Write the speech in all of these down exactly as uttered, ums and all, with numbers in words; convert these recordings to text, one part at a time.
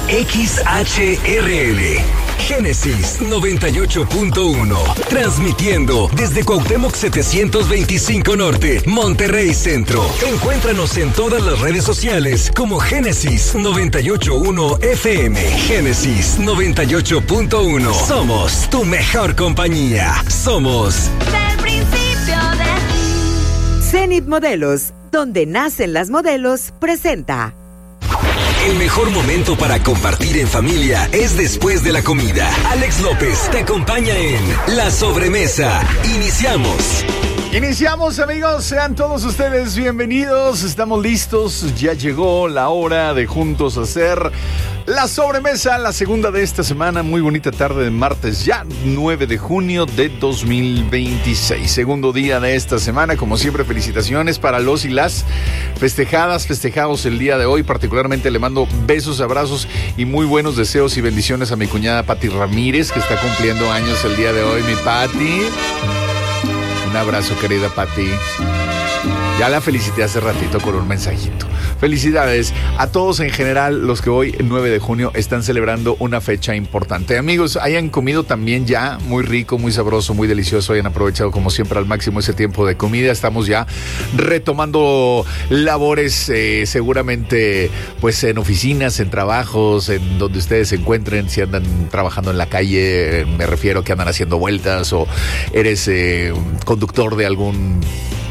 X H R L, Génesis noventa y ocho punto uno, transmitiendo desde Cuauhtémoc setecientos veinticinco Norte, Monterrey Centro. Encuéntranos en todas las redes sociales como Génesis noventa y ocho punto uno F M. Génesis noventa y ocho punto uno. Somos tu mejor compañía. Somos del principio de Zenith Modelos, donde nacen las modelos, presenta. El mejor momento para compartir en familia es después de la comida. Alex López te acompaña en La Sobremesa. Iniciamos. Iniciamos, amigos, sean todos ustedes bienvenidos, estamos listos, ya llegó la hora de juntos hacer La Sobremesa, la segunda de esta semana, muy bonita tarde de martes, ya nueve de junio de dos mil veintiséis, segundo día de esta semana, como siempre felicitaciones para los y las festejadas, festejados el día de hoy, particularmente le mando besos, abrazos y muy buenos deseos y bendiciones a mi cuñada Pati Ramírez, que está cumpliendo años el día de hoy, mi Pati. Un abrazo, querida Pati. Ya la felicité hace ratito con un mensajito. Felicidades a todos en general los que hoy, nueve de junio, están celebrando una fecha importante. Amigos, hayan comido también ya muy rico, muy sabroso, muy delicioso. Hayan aprovechado como siempre al máximo ese tiempo de comida. Estamos ya retomando labores eh, seguramente pues en oficinas, en trabajos, en donde ustedes se encuentren. Si andan trabajando en la calle, me refiero que andan haciendo vueltas o eres eh, conductor de algún...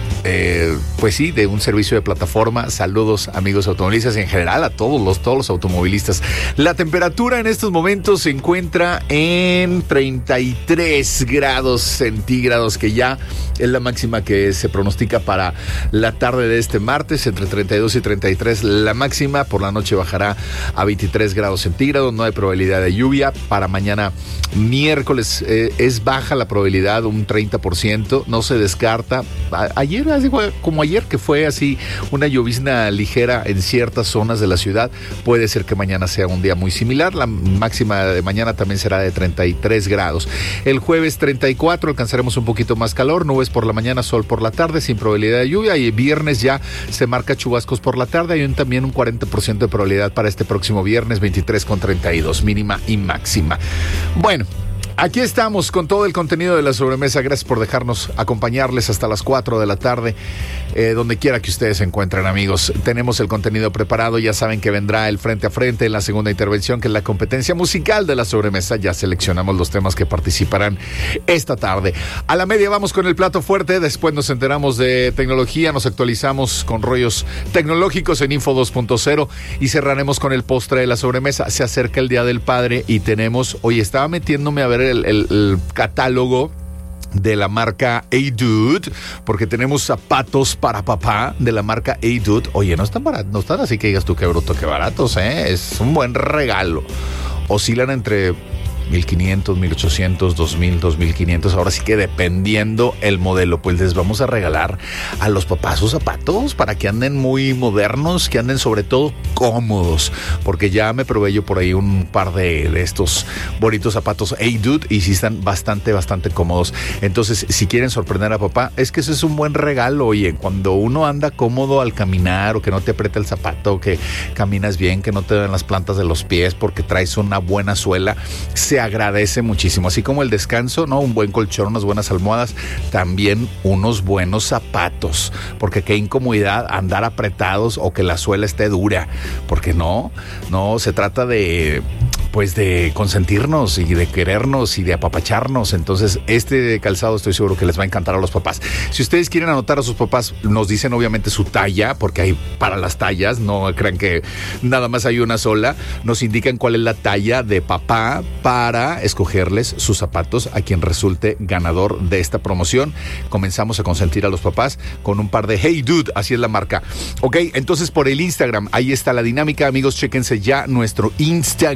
Eh, pues sí, de un servicio de plataforma. Saludos, amigos automovilistas y en general a todos los, todos los automovilistas. La temperatura en estos momentos se encuentra en treinta y tres grados centígrados, que ya es la máxima que se pronostica para la tarde de este martes, entre treinta y dos y treinta y tres la máxima. Por la noche bajará a veintitrés grados centígrados, no hay probabilidad de lluvia. Para mañana miércoles eh, es baja la probabilidad, un treinta por ciento, no se descarta. A- ayer como ayer que fue así una llovizna ligera en ciertas zonas de la ciudad, puede ser que mañana sea un día muy similar. La máxima de mañana también será de treinta y tres grados. El jueves treinta y cuatro, alcanzaremos un poquito más calor, nubes por la mañana, sol por la tarde, sin probabilidad de lluvia, y viernes ya se marca chubascos por la tarde. Hay un, también un cuarenta por ciento de probabilidad para este próximo viernes, veintitrés con treinta y dos, mínima y máxima. Bueno, aquí estamos con todo el contenido de La Sobremesa. Gracias por dejarnos acompañarles hasta las cuatro de la tarde, eh, donde quiera que ustedes se encuentren, amigos. Tenemos el contenido preparado, ya saben que vendrá el frente a frente en la segunda intervención, que es la competencia musical de La Sobremesa. Ya seleccionamos los temas que participarán esta tarde. A la media vamos con el plato fuerte, después nos enteramos de tecnología, nos actualizamos con rollos tecnológicos en Info dos punto cero y cerraremos con el postre de La Sobremesa. Se acerca el Día del Padre y tenemos, hoy estaba metiéndome a ver El, el, el catálogo de la marca Hey Dude, porque tenemos zapatos para papá de la marca Hey Dude. Oye, no están baratos, no están así que digas tú qué bruto, qué baratos, ¿eh? Es un buen regalo. Oscilan entre mil quinientos, mil ochocientos, dos mil, dos mil quinientos. Ahora sí que dependiendo el modelo, pues les vamos a regalar a los papás sus zapatos para que anden muy modernos, que anden sobre todo cómodos, porque ya me probé yo por ahí un par de, de estos bonitos zapatos Hey Dude y sí están bastante, bastante cómodos. Entonces, si quieren sorprender a papá, es que ese es un buen regalo. Oye, cuando uno anda cómodo al caminar, o que no te aprieta el zapato, que caminas bien, que no te den las plantas de los pies porque traes una buena suela, se agradece muchísimo, así como el descanso, ¿no? Un buen colchón, unas buenas almohadas, también unos buenos zapatos, porque qué incomodidad andar apretados o que la suela esté dura, porque no, no, se trata de pues de consentirnos y de querernos y de apapacharnos. Entonces este calzado estoy seguro que les va a encantar a los papás. Si ustedes quieren anotar a sus papás, nos dicen obviamente su talla, porque hay para las tallas, no crean que nada más hay una sola. Nos indican cuál es la talla de papá para escogerles sus zapatos a quien resulte ganador de esta promoción. Comenzamos a consentir a los papás con un par de Hey Dude, así es la marca. Ok, entonces por el Instagram, ahí está la dinámica, amigos, chéquense ya nuestro Instagram,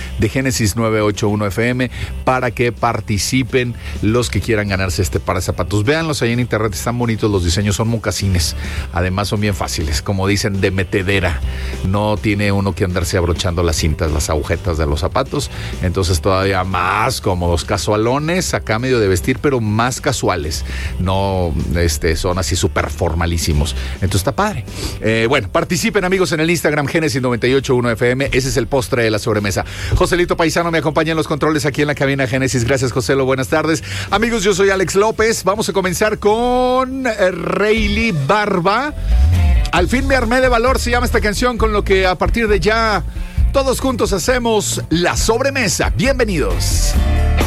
de Génesis nueve ocho uno F M para que participen los que quieran ganarse este par de zapatos. Véanlos ahí en internet, están bonitos, los diseños son mocasines. Además son bien fáciles, como dicen, de metedera. No tiene uno que andarse abrochando las cintas, las agujetas de los zapatos. Entonces todavía más cómodos, casualones, acá medio de vestir, pero más casuales. No este, son así súper formalísimos. Entonces está padre. Eh, bueno, participen amigos en el Instagram Génesis noventa y ocho uno F M. Ese es el postre de la sobremesa. Joselito Paisano me acompaña en los controles aquí en la cabina Génesis. Gracias, Joselo. Buenas tardes. Amigos, yo soy Alex López. Vamos a comenzar con Rayleigh Barba. Al fin me armé de valor, se llama esta canción, con lo que a partir de ya todos juntos hacemos la sobremesa. Bienvenidos.